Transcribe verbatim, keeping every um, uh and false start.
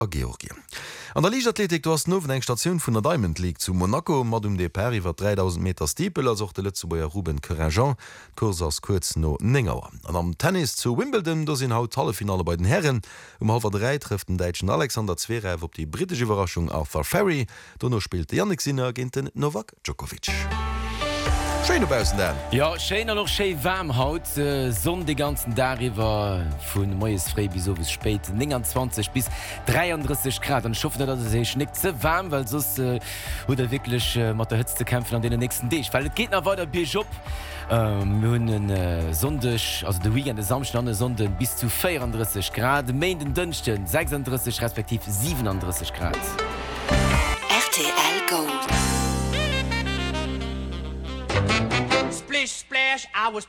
a Georgien. An der Leichtathletik du hast nowen eng Station vun der Diamond League zu Monaco mat um de Per iwwer dreitausend Meter Stiepel as auch de Lützeburger Ruben Couragent Kurs ass kurz no Ningauer. An am Tennis zu Wimbledon do sinn haut Hallefinale bei den Herren um halber drei trifft den Deitschen Alexander Zverev op die britische Überraschung Arthur Ferry. Donno spielt Yannick Sinner gegen den Novak Djokovic. Ja Schener noch sche warm haut äh, Sonn de ganzen Dariwer vun Moes Fré bis so bis spät zwanzig bis dreiunddreißig Grad an schoffe dat sech net ze warm, weil sos äh, hu der wirklich äh, mat der Hëtze kämpfen an den nächsten Dich. Weil geht nach weiter Bier Job hunnnen äh, sondech also de weekend de Samstande sonden bis zu vierunddreißig Grad, Main den Dünchten sechsunddreißig respektiv siebenunddreißig Grad. R T L Gold. Splish splash, I was